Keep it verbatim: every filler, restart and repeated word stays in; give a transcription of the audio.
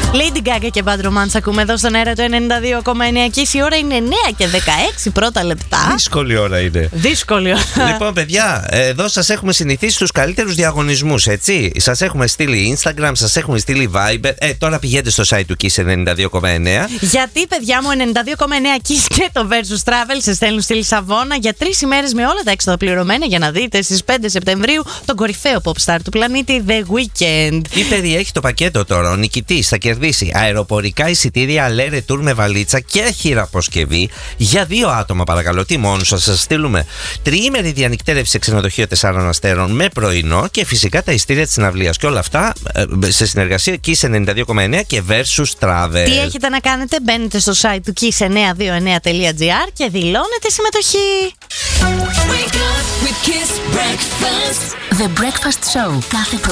Lady Gaga και Bad Romance ακούμε εδώ στον αέρα του ενενήντα δύο κόμμα εννέα και η ώρα είναι εννέα και δεκαέξι πρώτα λεπτά. Δύσκολη ώρα είναι. Δύσκολη ώρα. Λοιπόν, παιδιά, εδώ σας έχουμε συνηθίσει στους καλύτερους διαγωνισμούς, έτσι. Σας έχουμε στείλει Instagram, σας έχουμε στείλει Viber. Ε, τώρα πηγαίνετε στο site του Kiss ενενήντα δύο κόμμα εννέα. Γιατί, παιδιά μου, ενενήντα δύο κόμμα εννέα Kiss και το Versus Travel σε στέλνουν στη Λισαβόνα για τρεις ημέρες με όλα τα έξοδα πληρωμένα για να δείτε στις πέντε Σεπτεμβρίου τον κορυφαίο pop star του πλανήτη The Weeknd. Τι περιέχει το πακέτο τώρα? Ο νικητής θα κερδίσει αεροπορικά εισιτήρια Aller Retour με βαλίτσα και χειραποσκευή για δύο άτομα, παρακαλώ. Τι μόνο σας, σας στείλουμε τριήμερη διανυκτέρευση σε ξενοδοχείο τεσσάρων αστέρων με πρωινό και φυσικά τα εισιτήρια της συναυλίας. Και όλα αυτά σε συνεργασία Kiss ενενήντα δύο κόμμα εννέα και Versus Travel. Τι έχετε να κάνετε? Μπαίνετε στο site του kiss εννιακόσια είκοσι εννέα τελεία gr και δηλώνετε συμμετοχή. Wake up with Kiss Breakfast. The Breakfast Show. Κάθε